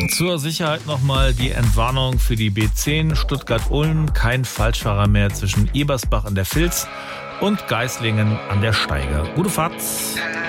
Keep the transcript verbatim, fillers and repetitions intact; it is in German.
Zur Sicherheit nochmal die Entwarnung für die B zehn Stuttgart-Ulm. Kein Falschfahrer mehr zwischen Ebersbach an der Vils und Geislingen an der Steiger. Gute Fahrt.